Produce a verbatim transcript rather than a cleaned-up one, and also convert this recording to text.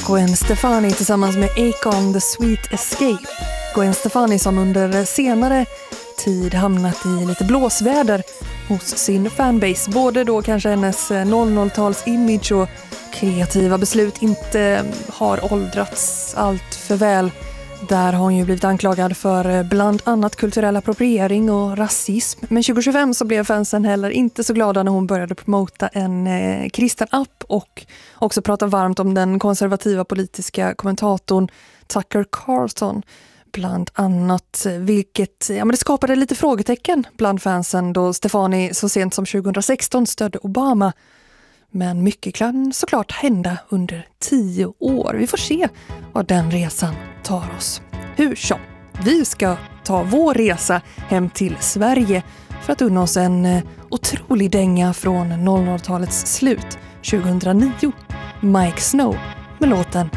Gwen Stefani tillsammans med Akon The Sweet Escape. Gwen Stefani som under senare tid hamnat i lite blåsväder hos sin fanbase. Både då kanske hennes noll noll-tals image och kreativa beslut inte har åldrats allt för väl. Där har hon ju blivit anklagad för bland annat kulturell appropriering och rasism. Men tjugo tjugofem så blev fansen heller inte så glada när hon började promota en eh, kristen app och också prata varmt om den konservativa politiska kommentatorn Tucker Carlson. Bland annat, vilket ja, men det skapade lite frågetecken bland fansen då Stefani så sent som tjugohundrasexton stödde Obama. Men mycket kan såklart hända under tio år. Vi får se vad den resan tar oss. Hur så? Vi ska ta vår resa hem till Sverige för att unna oss en otrolig dänga från noll noll-talets slut tjugohundranio. Mike Snow med låten